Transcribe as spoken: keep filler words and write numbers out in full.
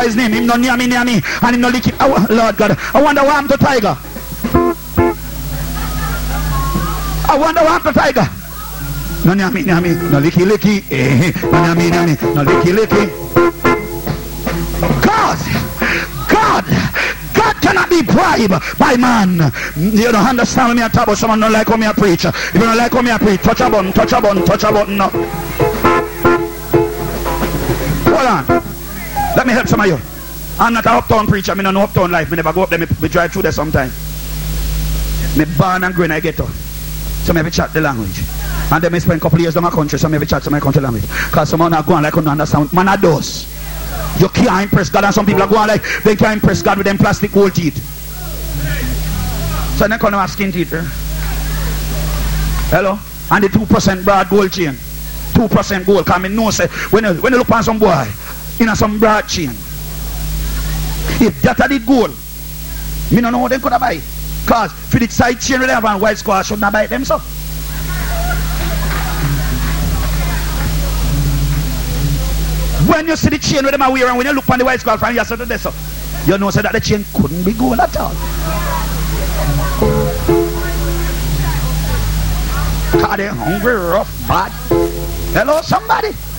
glorify his name. Him no near me, near me. And him no lick it. Oh, Lord God. I wonder why I'm the tiger. I wonder why I'm the tiger. No near me, near me. No licky licky. Eh, no near me, near me. No licky licky. God. God. God cannot be bribed by man. You don't understand when me I talk about someone don't like how me I preach. If you don't like how me I preach, touch a button, touch a button, touch a button now. Hold on. Let me help some of you. I'm not an uptown preacher. I don't know uptown life. I never go up there. Me, me drive through there sometime. Me born and grown I get to. So I have to chat the language. And then I spend a couple of years in my country. So I have to chat some of my country language. Because some are going like I don't understand. Man are those. You can't impress God, and some people are going like they can't impress God with them plastic gold teeth. So they come to skin teeth. Eh? Hello? And the two percent broad gold chain. two percent gold. Because I know say, when you, when you look on some boy, in a some broad chain. If that did gold, I don't know what they could have buy. Because for the side chain, they have a white squash, should not buy them so. When you see the chain with them are wearing, when you look on the white skull from yesterday to this, so, you know so that the chain couldn't be gold at all. God, they're hungry, rough, bad. Hello, somebody.